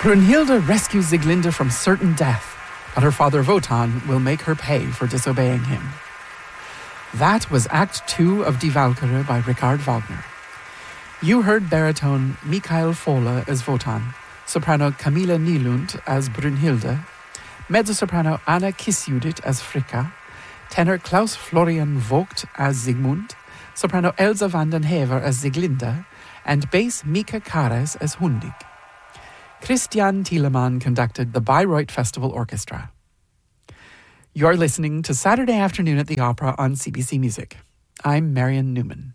Brunhilde rescues Sieglinde from certain death, but her father Wotan will make her pay for disobeying him. That was Act 2 of Die Walküre by Richard Wagner. You heard baritone Michael Fohle as Wotan, soprano Camilla Nylund as Brunhilde, mezzo-soprano Anna Kiss-Judith as Fricka, tenor Klaus Florian Vogt as Sigmund, soprano Elsa van den Hever as Sieglinde, and bass Mika Kares as Hundig. Christian Thielemann conducted the Bayreuth Festival Orchestra. You're listening to Saturday Afternoon at the Opera on CBC Music. I'm Marion Newman.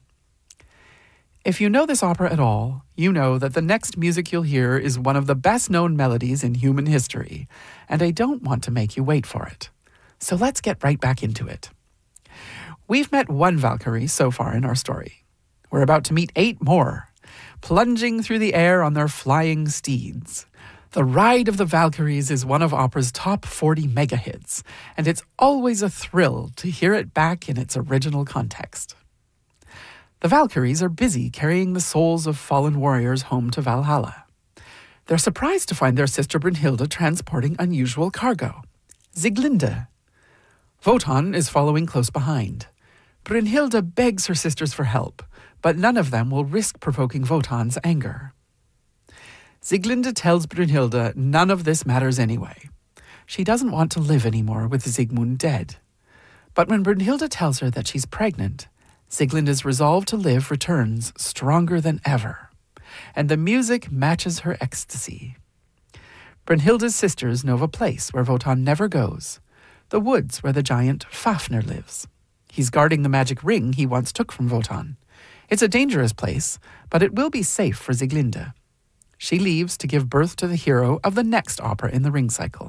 If you know this opera at all, you know that the next music you'll hear is one of the best-known melodies in human history, and I don't want to make you wait for it. So let's get right back into it. We've met one Valkyrie so far in our story. We're about to meet 8 more, plunging through the air on their flying steeds. The Ride of the Valkyries is one of opera's top 40 mega hits, and it's always a thrill to hear it back in its original context. The Valkyries are busy carrying the souls of fallen warriors home to Valhalla. They're surprised to find their sister Brunhilde transporting unusual cargo. Sieglinde. Wotan is following close behind. Brunhilde begs her sisters for help, but none of them will risk provoking Wotan's anger. Sieglinde tells Brunhilde none of this matters anyway. She doesn't want to live anymore with Sigmund dead. But when Brunhilde tells her that she's pregnant, Sieglinde's resolve to live returns stronger than ever, and the music matches her ecstasy. Brunhilde's sisters know of a place where Wotan never goes, the woods where the giant Fafnir lives. He's guarding the magic ring he once took from Wotan. It's a dangerous place, but it will be safe for Sieglinde. She leaves to give birth to the hero of the next opera in the ring cycle.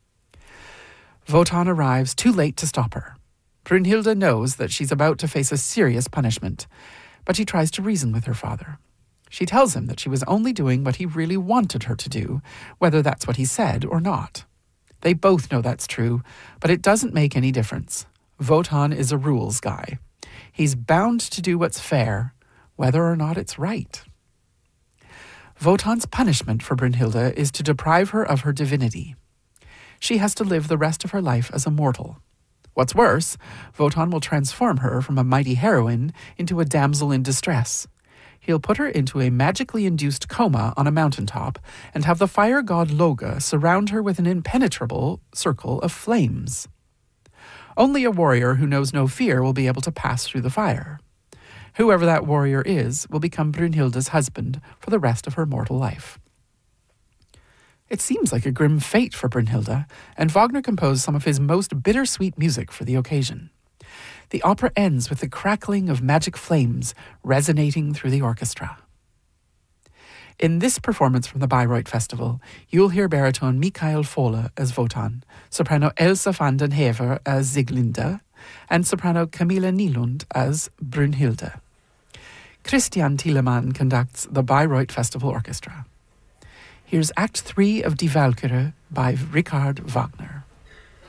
Wotan arrives too late to stop her. Brunhilde knows that she's about to face a serious punishment, but she tries to reason with her father. She tells him that she was only doing what he really wanted her to do, whether that's what he said or not. They both know that's true, but it doesn't make any difference. Wotan is a rules guy. He's bound to do what's fair, whether or not it's right. Wotan's punishment for Brunhilde is to deprive her of her divinity. She has to live the rest of her life as a mortal. What's worse, Wotan will transform her from a mighty heroine into a damsel in distress. He'll put her into a magically induced coma on a mountaintop and have the fire god Loge surround her with an impenetrable circle of flames. Only a warrior who knows no fear will be able to pass through the fire. Whoever that warrior is will become Brunhilde's husband for the rest of her mortal life. It seems like a grim fate for Brunhilde, and Wagner composed some of his most bittersweet music for the occasion. The opera ends with the crackling of magic flames resonating through the orchestra. In this performance from the Bayreuth Festival, you'll hear baritone Michael Fohle as Wotan, soprano Elsa van den Hever as Sieglinde, and soprano Camilla Nylund as Brunhilde. Christian Thielemann conducts the Bayreuth Festival Orchestra. Here's Act 3 of Die Walküre by Richard Wagner.